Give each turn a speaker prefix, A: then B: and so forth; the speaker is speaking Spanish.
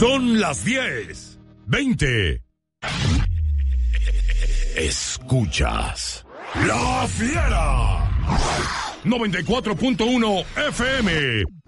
A: Son las 10:20. Escuchas La Fiera 94.1 FM.